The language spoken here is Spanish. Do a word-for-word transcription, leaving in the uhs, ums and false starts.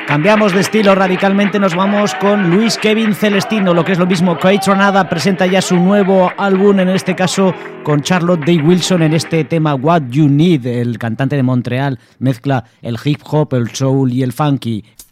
Cambiamos de estilo radicalmente, nos vamos con Luis Kevin Celestino, lo que es lo mismo. Kaytranada presenta ya su nuevo álbum, en este caso con Charlotte Day Wilson en este tema What You Need. El cantante de Montreal mezcla el hip hop, el soul y el funky.